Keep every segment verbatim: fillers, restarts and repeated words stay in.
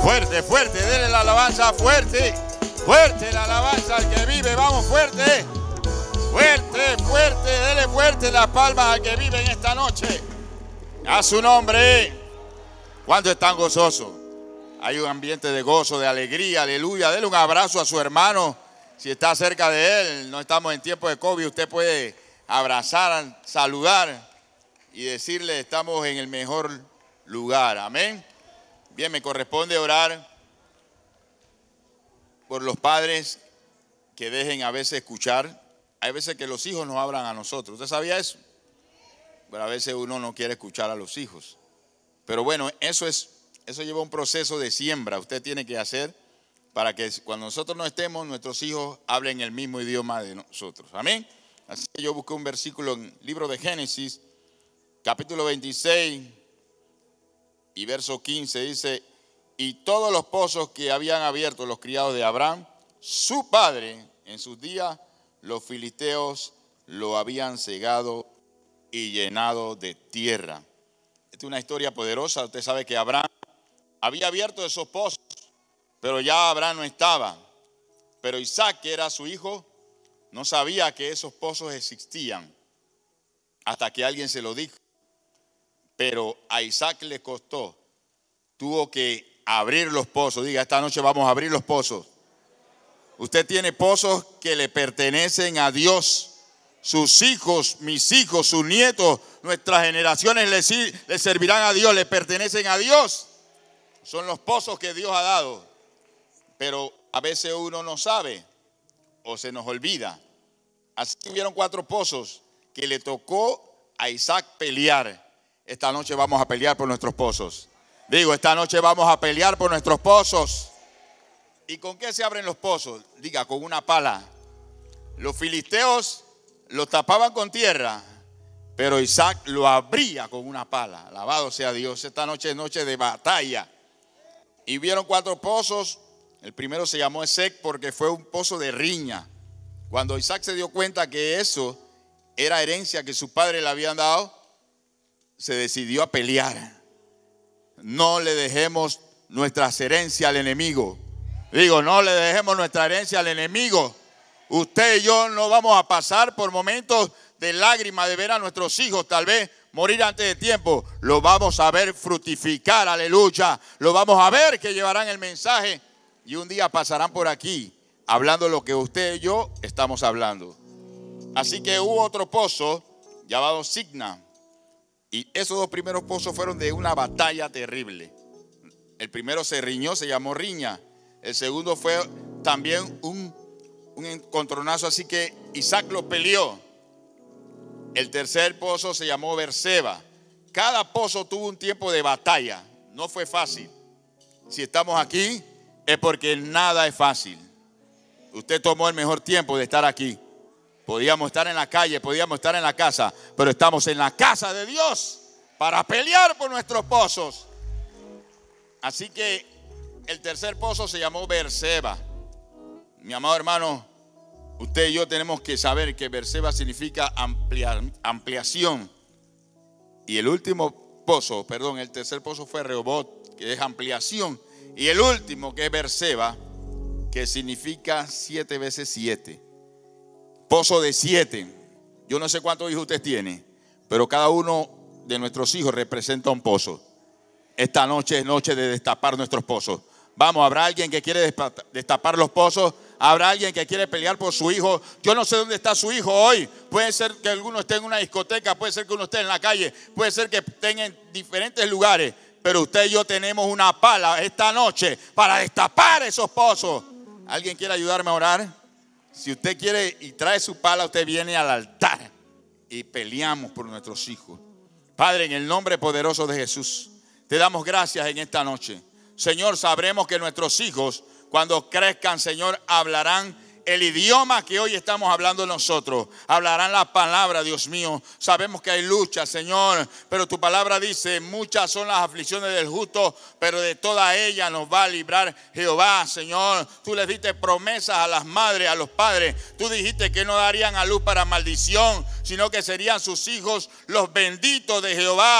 Fuerte, fuerte, denle la alabanza fuerte. Fuerte la alabanza al que vive, vamos fuerte. Fuerte, fuerte, denle fuerte las palmas al que vive en esta noche. A su nombre. ¿Cuántos están gozosos? Hay un ambiente de gozo, de alegría, aleluya. Denle un abrazo a su hermano. Si está cerca de él, no estamos en tiempo de COVID, usted puede abrazar, saludar y decirle estamos en el mejor lugar. Amén. Bien, me corresponde orar por los padres que dejen a veces escuchar. Hay veces que los hijos nos hablan a nosotros. ¿Usted sabía eso? Pero a veces uno no quiere escuchar a los hijos. Pero bueno, eso es, eso lleva un proceso de siembra. Usted tiene que hacer para que cuando nosotros no estemos, nuestros hijos hablen el mismo idioma de nosotros. Amén. Así que yo busqué un versículo en el libro de Génesis, capítulo veintiséis y verso quince. Dice: y todos los pozos que habían abierto los criados de Abraham, su padre, en sus días, los filisteos lo habían cegado y llenado de tierra. Esta es una historia poderosa. Usted sabe que Abraham había abierto esos pozos, pero ya Abraham no estaba. Pero Isaac, que era su hijo, no sabía que esos pozos existían hasta que alguien se lo dijo. Pero a Isaac le costó, tuvo que abrir los pozos. Diga, esta noche vamos a abrir los pozos. Usted tiene pozos que le pertenecen a Dios. Sus hijos, mis hijos, sus nietos, nuestras generaciones le, le servirán a Dios, le pertenecen a Dios. Son los pozos que Dios ha dado. Pero a veces uno no sabe o se nos olvida. Así que hubieron cuatro pozos que le tocó a Isaac pelear. Esta noche vamos a pelear por nuestros pozos. Digo, esta noche vamos a pelear por nuestros pozos. ¿Y con qué se abren los pozos? Diga, con una pala. Los filisteos los tapaban con tierra, pero Isaac lo abría con una pala. Alabado sea Dios. Esta noche es noche de batalla. Y vieron cuatro pozos. El primero se llamó Esec porque fue un pozo de riña. Cuando Isaac se dio cuenta que eso era herencia que sus padres le habían dado, se decidió a pelear. No le dejemos nuestra herencia al enemigo. Digo, no le dejemos nuestra herencia al enemigo. Usted y yo no vamos a pasar por momentos de lágrimas de ver a nuestros hijos tal vez morir antes de tiempo. Lo vamos a ver fructificar, aleluya. Lo vamos a ver que llevarán el mensaje y un día pasarán por aquí hablando lo que usted y yo estamos hablando. Así que hubo otro pozo llamado Signa. Y esos dos primeros pozos fueron de una batalla terrible. El primero se riñó, se llamó riña. El segundo fue también un, un encontronazo, así que Isaac lo peleó. El tercer pozo se llamó Berseba. Cada pozo tuvo un tiempo de batalla. No fue fácil. Si estamos aquí es porque nada es fácil. Usted tomó el mejor tiempo de estar aquí. Podíamos estar en la calle, podíamos estar en la casa, pero estamos en la casa de Dios para pelear por nuestros pozos. Así que el tercer pozo se llamó Berseba. Mi amado hermano, usted y yo tenemos que saber que Berseba significa ampliar, ampliación. Y el último pozo, perdón, el tercer pozo fue Rehobot, que es ampliación. Y el último, que es Berseba, que significa siete veces siete. Pozo de siete. Yo no sé cuántos hijos usted tiene, pero cada uno de nuestros hijos representa un pozo. Esta noche es noche de destapar nuestros pozos. Vamos, ¿habrá alguien que quiere destapar los pozos? ¿Habrá alguien que quiere pelear por su hijo? Yo no sé dónde está su hijo hoy. Puede ser que alguno esté en una discoteca, puede ser que uno esté en la calle, puede ser que estén en diferentes lugares, pero usted y yo tenemos una pala esta noche para destapar esos pozos. ¿Alguien quiere ayudarme a orar? Si usted quiere y trae su pala, usted viene al altar y peleamos por nuestros hijos. Padre, en el nombre poderoso de Jesús, te damos gracias en esta noche. Señor, sabremos que nuestros hijos, cuando crezcan, Señor, hablarán el idioma que hoy estamos hablando nosotros. Hablarán la palabra, Dios mío. Sabemos que hay lucha, Señor, pero tu palabra dice: muchas son las aflicciones del justo, pero de toda ella nos va a librar Jehová, Señor. Tú les diste promesas a las madres, a los padres. Tú dijiste que no darían a luz para maldición, sino que serían sus hijos los benditos de Jehová.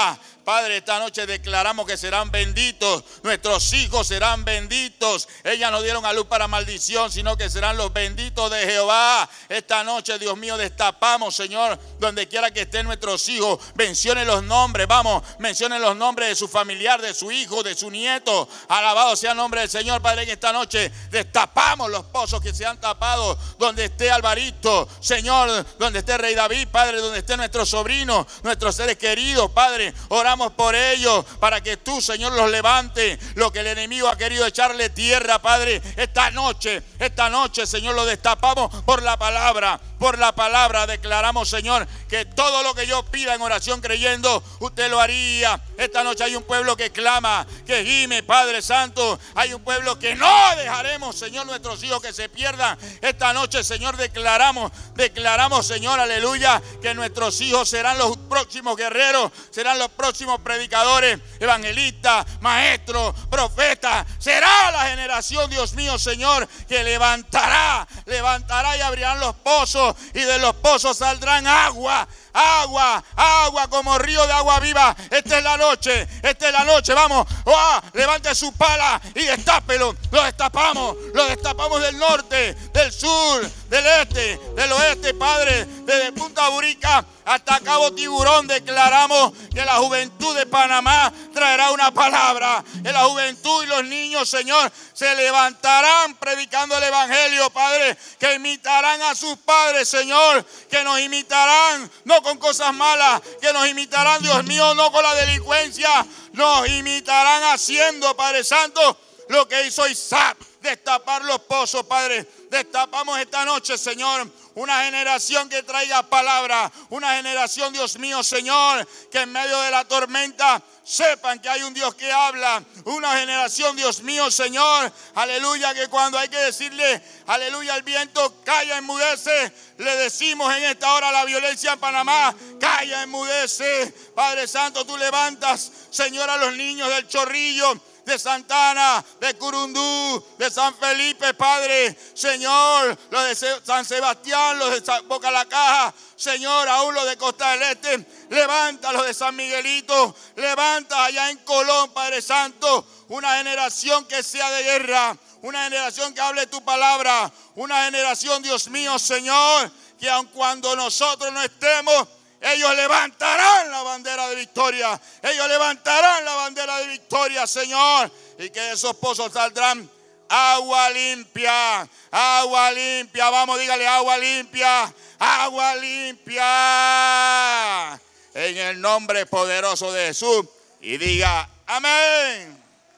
Padre, esta noche declaramos que serán benditos. Nuestros hijos serán benditos. Ellas no dieron a luz para maldición, sino que serán los benditos de Jehová. Esta noche, Dios mío, destapamos, Señor, donde quiera que estén nuestros hijos. Mencione los nombres, vamos, mencione los nombres de su familiar, de su hijo, de su nieto. Alabado sea el nombre del Señor, Padre, en esta noche destapamos los pozos que se han tapado. Donde esté Alvarito, Señor, donde esté Rey David, Padre, donde esté nuestros sobrinos, nuestros seres queridos, Padre, oramos por ellos para que tú, Señor, los levante. Lo que el enemigo ha querido echarle tierra, Padre, esta noche, esta noche, Señor, lo destapamos por la palabra. Por la palabra declaramos, Señor, que todo lo que yo pida en oración creyendo, usted lo haría. Esta noche hay un pueblo que clama, que gime, Padre Santo. Hay un pueblo que no dejaremos, Señor, nuestros hijos que se pierdan. Esta noche, Señor, declaramos, declaramos, Señor, aleluya, que nuestros hijos serán los próximos guerreros, serán los próximos predicadores, evangelistas, maestros, profetas. Será la generación, Dios mío, Señor, que levantará, levantará y abrirán los pozos. Y de los pozos saldrán agua, agua, agua como río de agua viva. Esta es la noche, esta es la noche, vamos, oh, levante su pala y destápelo. Lo destapamos, lo destapamos del norte, del sur, del este, del oeste, Padre, desde Punta Burica hasta Cabo Tiburón. Declaramos que la juventud de Panamá traerá una palabra. Que la juventud y los niños, Señor, se levantarán predicando el evangelio, Padre, que imitarán a sus padres, Señor, que nos imitarán, no con cosas malas, que nos imitarán, Dios mío, no con la delincuencia, nos imitarán haciendo, Padre Santo, lo que hizo Isaac, destapar los pozos, Padre. Destapamos esta noche, Señor, una generación que traiga palabra, una generación, Dios mío, Señor, que en medio de la tormenta sepan que hay un Dios que habla. Una generación, Dios mío, Señor, aleluya, que cuando hay que decirle, aleluya, al viento, calla, enmudece, le decimos en esta hora a la violencia en Panamá, calla, enmudece. Padre Santo, tú levantas, Señor, a los niños del Chorrillo, de Santana, de Curundú, de San Felipe, Padre, Señor, los de San Sebastián, los de Boca la Caja, Señor, aún los de Costa del Este, levanta los de San Miguelito, levanta allá en Colón, Padre Santo, una generación que sea de guerra, una generación que hable tu palabra, una generación, Dios mío, Señor, que aun cuando nosotros no estemos, ellos levantarán la bandera de victoria. Ellos levantarán la bandera de victoria, Señor. Y que de esos pozos saldrán agua limpia. Agua limpia. Vamos, dígale agua limpia. Agua limpia. En el nombre poderoso de Jesús. Y diga amén.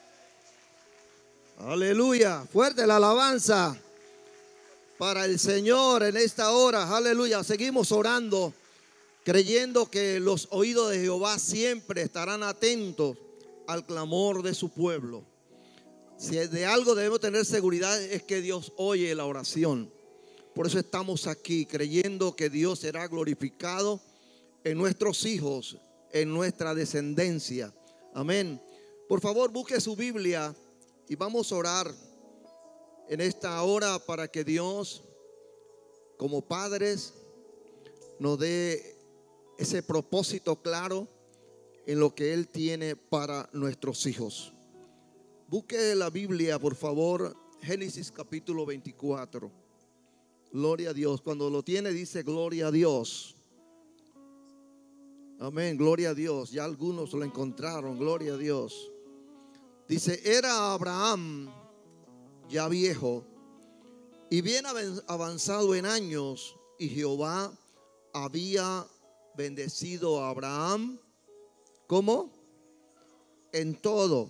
Aleluya. Fuerte la alabanza para el Señor en esta hora. Aleluya. Seguimos orando, creyendo que los oídos de Jehová siempre estarán atentos al clamor de su pueblo. Si de algo debemos tener seguridad es que Dios oye la oración. Por eso estamos aquí, creyendo que Dios será glorificado en nuestros hijos, en nuestra descendencia. Amén. Por favor, busque su Biblia y vamos a orar en esta hora para que Dios, como padres, nos dé ese propósito claro en lo que Él tiene para nuestros hijos. Busque la Biblia, por favor, Génesis capítulo veinticuatro. Gloria a Dios. Cuando lo tiene dice gloria a Dios. Amén, gloria a Dios. Ya algunos lo encontraron, gloria a Dios. Dice, era Abraham ya viejo y bien avanzado en años, y Jehová había bendecido a Abraham, ¿cómo? En todo.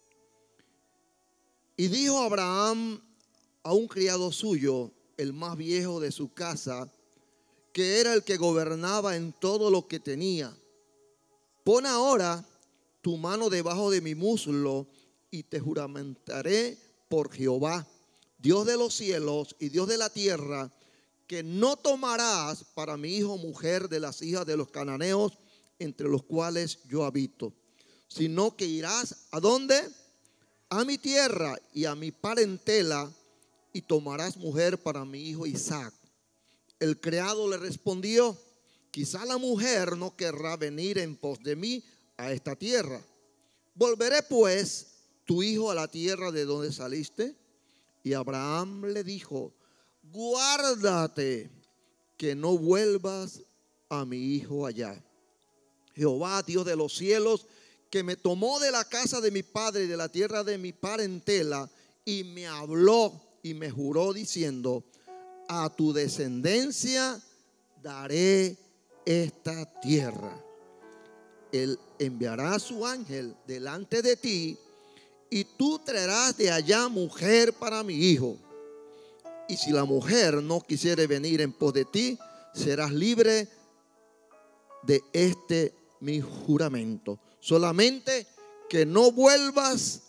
Y dijo Abraham a un criado suyo, el más viejo de su casa, que era el que gobernaba en todo lo que tenía: pon ahora tu mano debajo de mi muslo y te juramentaré por Jehová, Dios de los cielos y Dios de la tierra, que no tomarás para mi hijo mujer de las hijas de los cananeos, entre los cuales yo habito, sino que irás ¿a dónde? A mi tierra y a mi parentela, y tomarás mujer para mi hijo Isaac. El criado le respondió: quizá la mujer no querrá venir en pos de mí a esta tierra. Volveré pues tu hijo a la tierra de donde saliste. Y Abraham le dijo, guárdate que no vuelvas a mi hijo allá. Jehová, Dios de los cielos, que me tomó de la casa de mi padre y de la tierra de mi parentela, y me habló y me juró diciendo, a tu descendencia daré esta tierra. Él enviará a su ángel delante de ti, y tú traerás de allá mujer para mi hijo. Y si la mujer no quisiere venir en pos de ti, serás libre de este mi juramento. Solamente que no vuelvas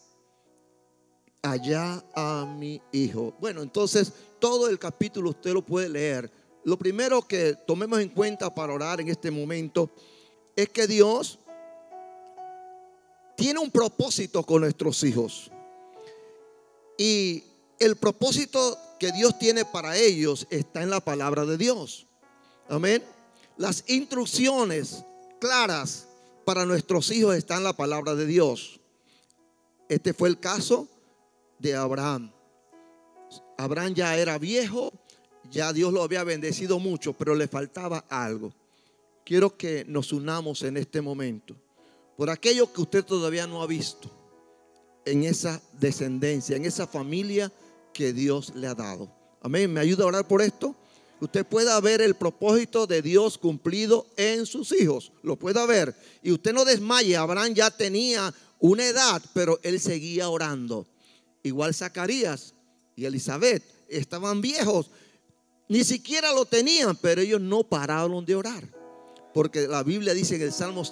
allá a mi hijo. Bueno, entonces todo el capítulo usted lo puede leer. Lo primero que tomemos en cuenta para orar en este momento es que Dios tiene un propósito con nuestros hijos. Y el propósito que Dios tiene para ellos está en la palabra de Dios. Amén. Las instrucciones claras para nuestros hijos están en la palabra de Dios. Este fue el caso de Abraham. Abraham ya era viejo, ya Dios lo había bendecido mucho, pero le faltaba algo. Quiero que nos unamos en este momento por aquello que usted todavía no ha visto en esa descendencia, en esa familia que Dios le ha dado. Amén. ¿Me ayuda a orar por esto? Usted pueda ver el propósito de Dios cumplido en sus hijos. Lo pueda ver. Y usted no desmaye. Abraham ya tenía una edad, pero él seguía orando. Igual Zacarías y Elizabeth estaban viejos. Ni siquiera lo tenían, pero ellos no pararon de orar. Porque la Biblia dice en el Salmo